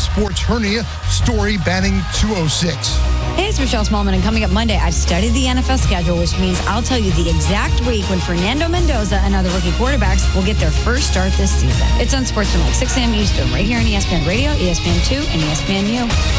sports hernia, story banning 206. Hey, it's Michelle Smallman, and coming up Monday, I've studied the NFL schedule, which means I'll tell you the exact week when Fernando Mendoza and other rookie quarterbacks will get their first start this season. It's on Sportsman, like 6 a.m. Eastern, right here on ESPN Radio, ESPN2, and ESPNU.